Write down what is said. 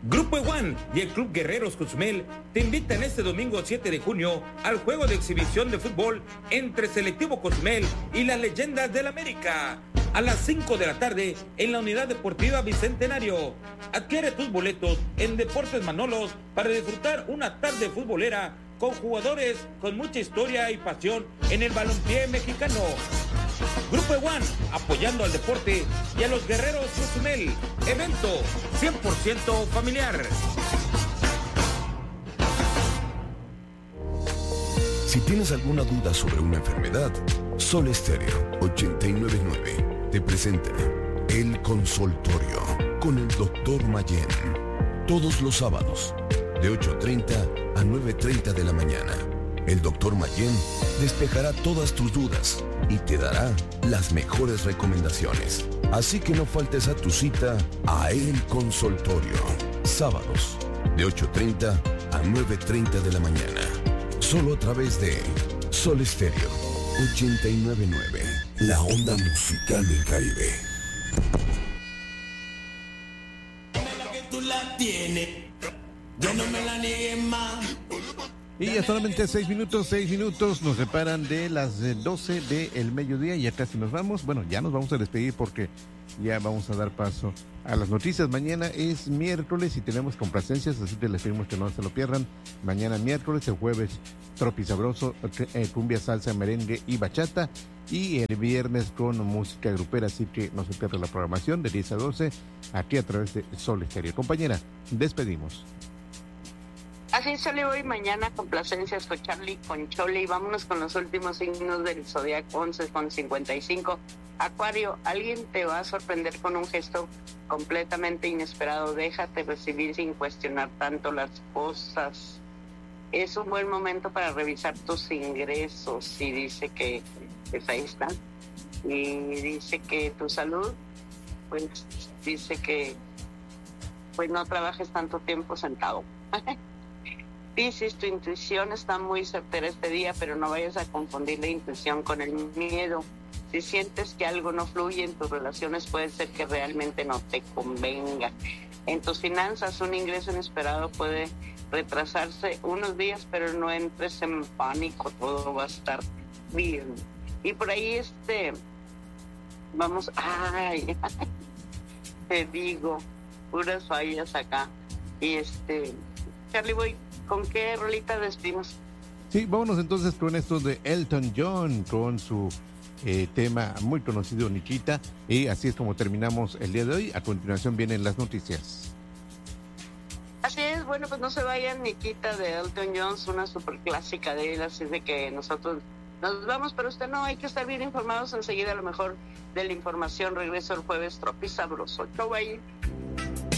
Grupo One y el Club Guerreros Cozumel te invitan este domingo 7 de junio al juego de exhibición de fútbol entre Selectivo Cozumel y las Leyendas del América. A las 5 de la tarde en la Unidad Deportiva Bicentenario. Adquiere tus boletos en Deportes Manolos para disfrutar una tarde futbolera con jugadores con mucha historia y pasión en el balompié mexicano. Grupo One, apoyando al deporte y a los Guerreros Cozumel. Evento 100% familiar. Si tienes alguna duda sobre una enfermedad, Sol Estéreo 899 te presenta El Consultorio con el Dr. Mayén. Todos los sábados, de 8:30 a 9:30 de la mañana. El Dr. Mayén despejará todas tus dudas y te dará las mejores recomendaciones. Así que no faltes a tu cita a El Consultorio. Sábados, de 8:30 a 9:30 de la mañana. Solo a través de Sol Estéreo 899, la onda musical del Caribe. Tú la tienes, yo no me la niegues más. Y ya solamente 6 minutos nos separan de las 12 del mediodía y ya casi nos vamos. Bueno, ya nos vamos a despedir porque ya vamos a dar paso a las noticias. Mañana es miércoles y tenemos complacencias, así que les pedimos que no se lo pierdan. Mañana miércoles, el jueves tropi sabroso, cumbia, salsa, merengue y bachata. Y el viernes con música grupera, así que no se pierda la programación de 10 a 12 aquí a través de Sol Estéreo. Compañera, despedimos. Así sale hoy, mañana complacencias con Charlie, con Chole, y vámonos con los últimos signos del zodiaco. 11 con 55. Acuario, alguien te va a sorprender con un gesto completamente inesperado. Déjate recibir sin cuestionar tanto las cosas. Es un buen momento para revisar tus ingresos, y dice que pues ahí está. Y dice que tu salud, pues dice que pues no trabajes tanto tiempo sentado. Piscis, tu intuición está muy certera este día, pero no vayas a confundir la intuición con el miedo. Si sientes que algo no fluye en tus relaciones, puede ser que realmente no te convenga. En tus finanzas, un ingreso inesperado puede retrasarse unos días, pero no entres en pánico, todo va a estar bien. Y por ahí vamos, te digo, puras fallas acá. Y Charlie Boy, ¿con qué rolita despedimos? Sí, vámonos entonces con esto de Elton John, con su tema muy conocido, Nikita, y así es como terminamos el día de hoy. A continuación vienen las noticias. Así es, bueno, pues no se vayan, Nikita de Elton John, una super clásica de él, así es de que nosotros nos vamos, pero usted no, hay que estar bien informados. Enseguida a lo mejor de la información regreso el jueves tropi sabroso. Chau, ahí.